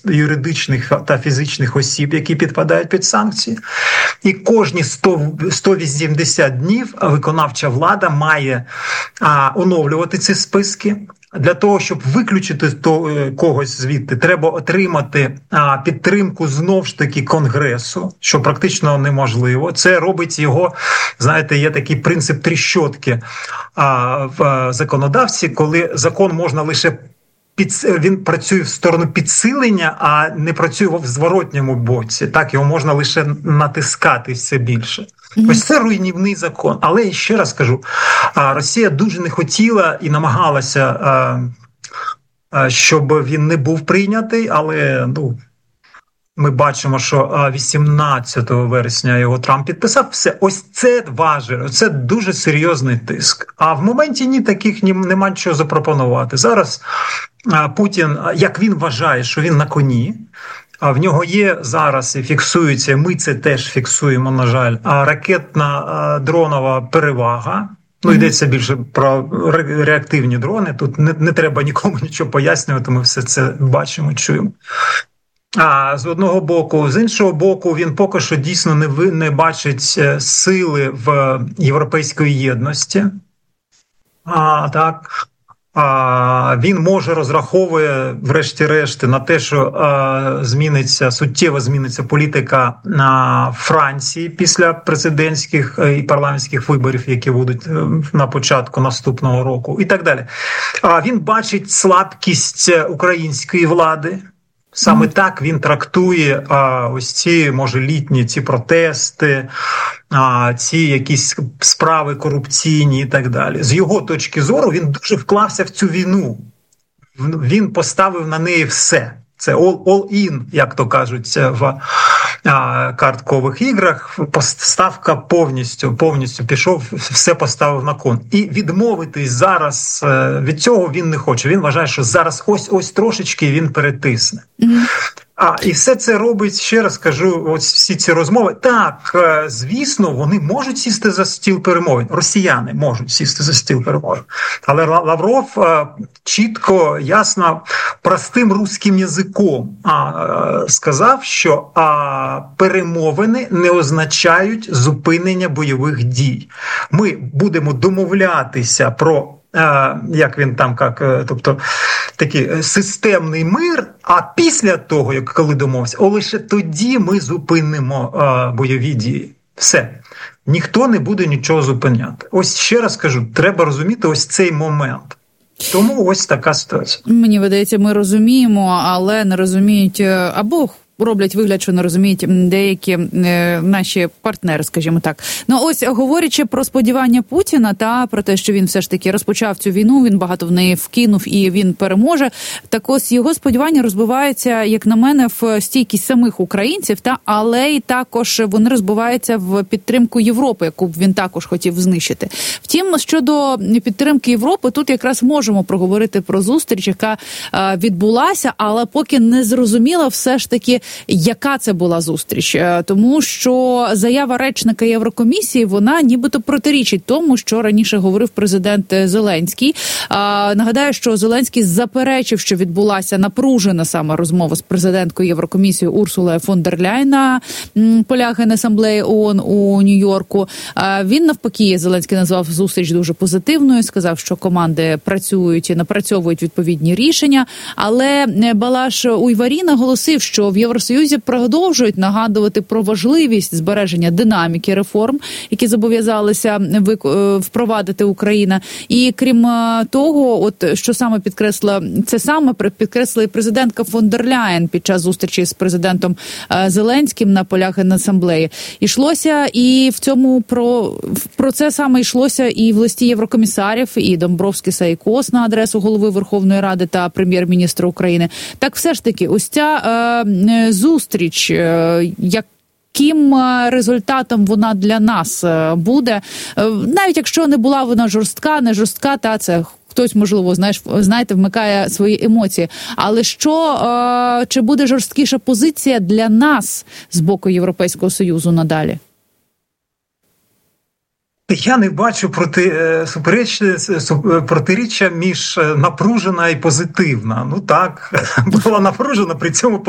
юридичних та фізичних осіб, які підпадають під санкції. І кожні 180 днів виконавча влада має оновлювати ці списки. Для того, щоб виключити когось звідти, треба отримати підтримку знову ж таки Конгресу, що практично неможливо. Це робить його, знаєте, є такий принцип тріщотки в законодавці, коли закон можна лише він працює в сторону підсилення, а не працює в зворотньому боці. Так, його можна лише натискати все більше. Ось це руйнівний закон. Але, ще раз кажу, Росія дуже не хотіла і намагалася, щоб він не був прийнятий, але ми бачимо, що 18 вересня його Трамп підписав. Все, ось це важить, це дуже серйозний тиск. А в моменті таких нема чого запропонувати. Зараз Путін, як він вважає, що він на коні, в нього є зараз і фіксується, ми це теж фіксуємо, на жаль, ракетна дронова перевага. Йдеться більше про реактивні дрони. Тут не треба нікому нічого пояснювати, ми все це бачимо, чуємо. З одного боку. З іншого боку, він поки що дійсно не бачить сили в європейської єдності. Так. Він може розраховує, врешті-решт, на те, що суттєво зміниться політика на Франції після президентських і парламентських виборів, які будуть на початку наступного року, і так далі. Він бачить слабкість української влади. Саме так він трактує ось ці, може, літні ці протести, ці якісь справи корупційні і так далі. З його точки зору він дуже вклався в цю війну. Він поставив на неї все. Це all-in, як то кажуть в карткових іграх. Ставка повністю пішов, все поставив на кон. І відмовитись зараз від цього він не хоче. Він вважає, що зараз ось трошечки він перетисне. І все це робить, ще раз кажу, ось всі ці розмови. Так, звісно, вони можуть сісти за стіл перемовин. Росіяни можуть сісти за стіл перемовин. Але Лавров чітко, ясно, простим русським язиком сказав, що перемовини не означають зупинення бойових дій. Ми будемо домовлятися про як він там, тобто такий системний мир, а після того, коли домовився, лише тоді ми зупинимо бойові дії. Все. Ніхто не буде нічого зупиняти. Ось ще раз кажу, треба розуміти ось цей момент. Тому ось така ситуація. Мені видається, ми розуміємо, але не розуміють або роблять вигляд, що не розуміють деякі наші партнери, скажімо так. Ось, говорячи про сподівання Путіна та про те, що він все ж таки розпочав цю війну, він багато в неї вкинув і він переможе, так ось його сподівання розбиваються, як на мене, в стійкість самих українців, але й також вони розбиваються в підтримку Європи, яку б він також хотів знищити. Втім, щодо підтримки Європи, тут якраз можемо проговорити про зустріч, яка відбулася, але поки не зрозуміло все ж таки, яка це була зустріч. Тому що заява речника Єврокомісії, вона нібито протирічить тому, що раніше говорив президент Зеленський. Нагадаю, що Зеленський заперечив, що відбулася напружена саме розмова з президенткою Єврокомісії Урсулою фон дер Ляйн на полях Генасамблеї ООН у Нью-Йорку. Він навпаки, Зеленський назвав зустріч дуже позитивною, сказав, що команди працюють і напрацьовують відповідні рішення, але Балаш Уйварі наголосив, що в Євросоюзі продовжують нагадувати про важливість збереження динаміки реформ, які зобов'язалися впровадити Україна. І крім того, що саме підкреслила і президентка фон дер Ляйн під час зустрічі з президентом Зеленським на полях Генасамблеї. Йшлося і про це саме йшлося і в листі єврокомісарів, і Домбровскіса, і Кос на адресу голови Верховної Ради та прем'єр-міністра України. Так все ж таки, ось ця зустріч, яким результатом вона для нас буде, навіть якщо не була вона не жорстка, це хтось, можливо, знаєте, вмикає свої емоції. Але чи буде жорсткіша позиція для нас з боку Європейського Союзу надалі? Я не бачу протиріччя між напружена і позитивна. Так, була напружена, при цьому